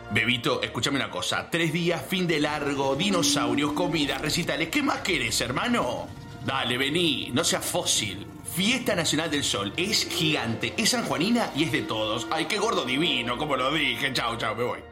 Bebito, escúchame una cosa. 3 días, fin de largo, dinosaurios, comidas, recitales. ¿Qué más querés, hermano? Dale, vení, no seas fósil. Fiesta Nacional del Sol. Es gigante, es sanjuanina y es de todos. Ay, qué gordo divino, como lo dije. Chau, chau, me voy.